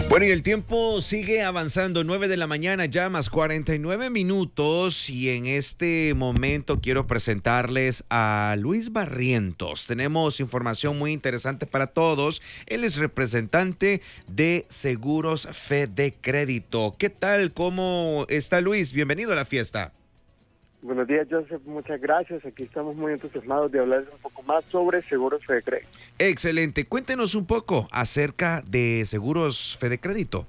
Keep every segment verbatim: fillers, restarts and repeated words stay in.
Bueno, y el tiempo sigue avanzando, nueve de la mañana, ya más cuarenta y nueve minutos, y en este momento quiero presentarles a Luis Barrientos. Tenemos información muy interesante para todos. Él es representante de Seguros Fede Crédito. ¿Qué tal? ¿Cómo está, Luis? Bienvenido a la fiesta. Buenos días, Joseph, muchas gracias. Aquí estamos muy entusiasmados de hablar un poco más sobre Seguros Fede Crédito. Excelente. Cuéntenos un poco acerca de Seguros Fede Crédito.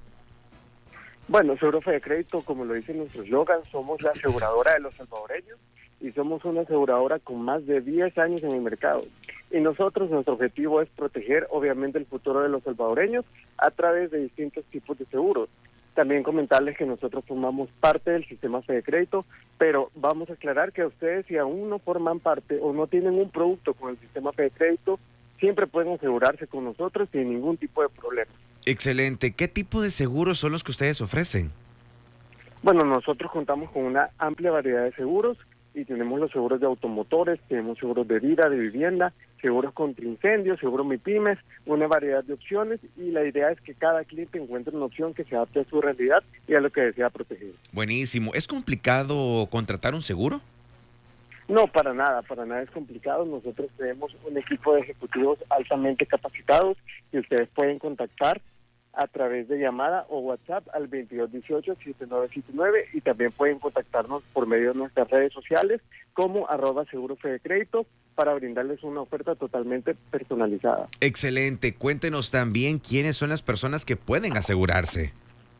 Bueno, Seguros Fede Crédito, como lo dice nuestro eslogan, somos la aseguradora de los salvadoreños y somos una aseguradora con más de diez años en el mercado. Y nosotros, nuestro objetivo es proteger, obviamente, el futuro de los salvadoreños a través de distintos tipos de seguros. También comentarles que nosotros formamos parte del sistema Fede Crédito, pero vamos a aclarar que ustedes, si aún no forman parte o no tienen un producto con el sistema Fede Crédito, siempre pueden asegurarse con nosotros sin ningún tipo de problema. Excelente. ¿Qué tipo de seguros son los que ustedes ofrecen? Bueno, nosotros contamos con una amplia variedad de seguros y tenemos los seguros de automotores, tenemos seguros de vida, de vivienda, seguros contra incendios, seguros MIPYMES, una variedad de opciones, y la idea es que cada cliente encuentre una opción que se adapte a su realidad y a lo que desea proteger. Buenísimo. ¿Es complicado contratar un seguro? No, para nada, para nada es complicado. Nosotros tenemos un equipo de ejecutivos altamente capacitados que ustedes pueden contactar a través de llamada o WhatsApp al veintidós dieciocho setenta y nueve setenta y nueve, y también pueden contactarnos por medio de nuestras redes sociales como arroba Seguro Fede Crédito para brindarles una oferta totalmente personalizada. Excelente. Cuéntenos también quiénes son las personas que pueden asegurarse.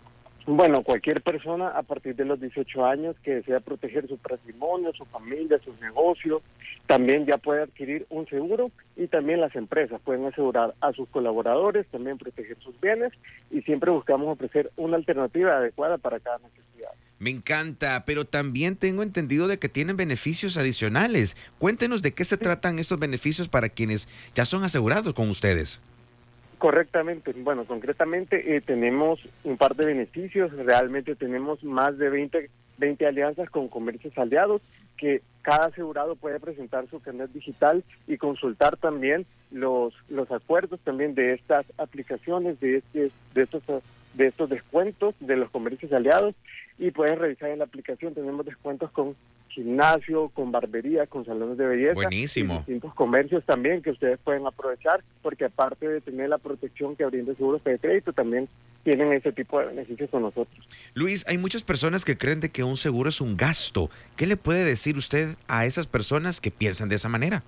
Bueno, cualquier persona a partir de los dieciocho años que desea proteger su patrimonio, su familia, sus negocios, también ya puede adquirir un seguro, y también las empresas pueden asegurar a sus colaboradores, también proteger sus bienes, y siempre buscamos ofrecer una alternativa adecuada para cada necesidad. Me encanta, pero también tengo entendido de que tienen beneficios adicionales. Cuéntenos de qué se tratan estos beneficios para quienes ya son asegurados con ustedes. Correctamente. Bueno, concretamente eh, tenemos un par de beneficios. Realmente tenemos más de veinte, veinte alianzas con comercios aliados, que cada asegurado puede presentar su carnet digital y consultar también los los acuerdos también de estas aplicaciones, de este, de estos de estos descuentos de los comercios aliados, y pueden revisar en la aplicación. Tenemos descuentos con gimnasio, con barbería, con salones de belleza. Buenísimo. Y distintos comercios también que ustedes pueden aprovechar, porque aparte de tener la protección que brinda Seguros Fede Crédito, también tienen ese tipo de beneficios con nosotros. Luis, hay muchas personas que creen de que un seguro es un gasto. ¿Qué le puede decir usted a esas personas que piensan de esa manera?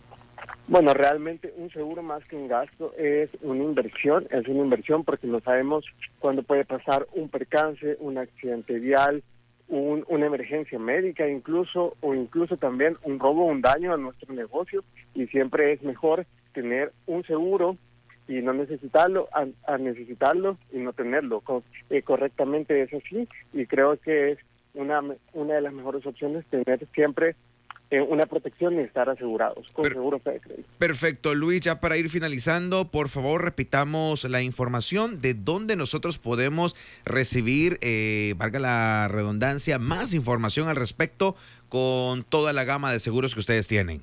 Bueno, realmente un seguro más que un gasto es una inversión, es una inversión porque no sabemos cuándo puede pasar un percance, un accidente vial, un, una emergencia médica incluso, o incluso también un robo o un daño a nuestro negocio, y siempre es mejor tener un seguro y no necesitarlo, a, a necesitarlo y no tenerlo. Co- eh, correctamente es así, y creo que es una, una de las mejores opciones tener siempre Eh, una protección y estar asegurados con Per- Seguro Fede Crédito. Perfecto, Luis, ya para ir finalizando, por favor repitamos la información de dónde nosotros podemos recibir, eh, valga la redundancia, más información al respecto con toda la gama de seguros que ustedes tienen.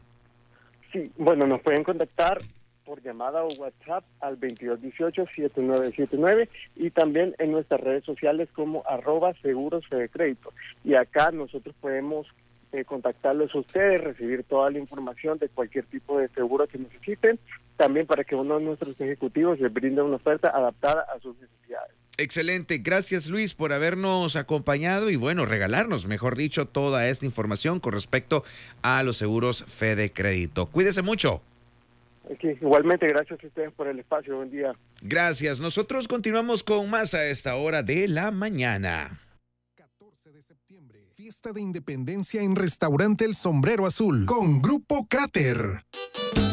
Sí, bueno, nos pueden contactar por llamada o WhatsApp al veintidós dieciocho setenta y nueve setenta y nueve, y también en nuestras redes sociales como arroba Seguros Fede Crédito. Y acá nosotros podemos eh, contactarlos a ustedes, recibir toda la información de cualquier tipo de seguro que necesiten, también para que uno de nuestros ejecutivos les brinde una oferta adaptada a sus necesidades. Excelente, gracias Luis por habernos acompañado y bueno, regalarnos, mejor dicho, toda esta información con respecto a los seguros Fede Crédito. Cuídese mucho. Aquí, igualmente, gracias a ustedes por el espacio. Buen día. Gracias. Nosotros continuamos con más a esta hora de la mañana. catorce de septiembre, fiesta de independencia en Restaurante El Sombrero Azul con Grupo Cráter.